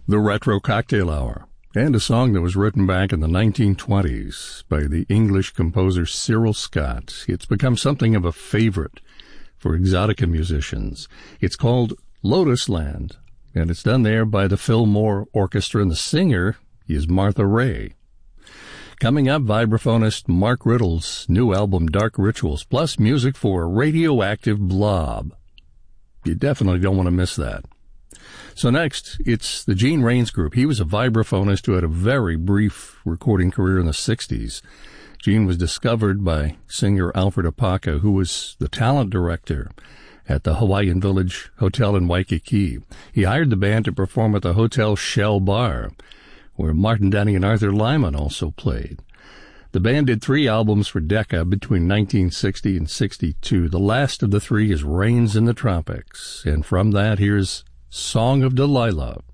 The Retro Cocktail Hour, and a song that was written back in the 1920s by the English composer Cyril Scott. It's become something of a favorite for exotica musicians. It's called Lotus Land, and it's done there by the Fillmore Orchestra, and the singer is Martha Raye. Coming up, vibraphonist Mark Riddle's new album Dark Rituals, plus music for Radioactive Blob. You definitely don't want to miss that. So next, it's the Gene Rains Group. He was a vibraphonist who had a very brief recording career in the 60s. Gene was discovered by singer Alfred Apaka, who was the talent director at the Hawaiian Village Hotel in Waikiki. He hired the band to perform at the Hotel Shell Bar, where Martin Denny and Arthur Lyman also played. The band did 3 albums for Decca between 1960 and 62. The last of the 3 is Rains in the Tropics, and from that, here's Song of Delilah.